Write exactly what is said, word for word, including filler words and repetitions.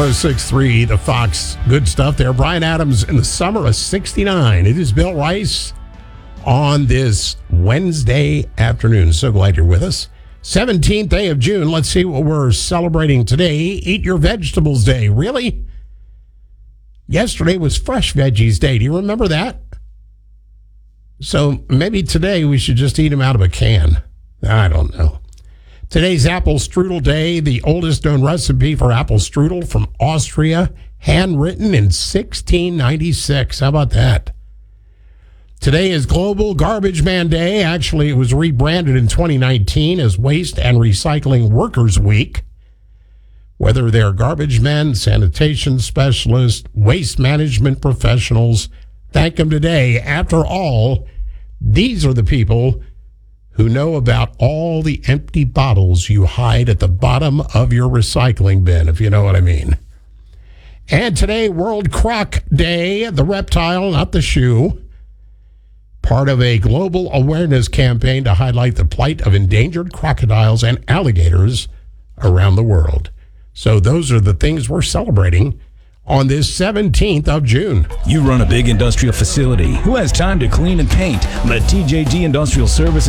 oh six point three, the Fox. Good stuff there. Brian Adams in the summer of sixty-nine. It is Bill Rice on this Wednesday afternoon. So glad you're with us. seventeenth day of June. Let's see what we're celebrating today. Eat Your Vegetables Day. Really? Yesterday was Fresh Veggies Day. Do you remember that? So maybe today we should just eat them out of a can. I don't know. Today's Apple Strudel Day, the oldest known recipe for apple strudel from Austria, handwritten in sixteen ninety-six. How about that? Today is Global Garbage Man Day. Actually, it was rebranded in twenty nineteen as Waste and Recycling Workers Week. Whether they're garbage men, sanitation specialists, waste management professionals, thank them today. After all, these are the people who know about all the empty bottles you hide at the bottom of your recycling bin, if you know what I mean. And today, World Croc Day, the reptile, not the shoe. Part of a global awareness campaign to highlight the plight of endangered crocodiles and alligators around the world. So those are the things we're celebrating on this seventeenth of June. You run a big industrial facility. Who has time to clean and paint? Let T J G Industrial Services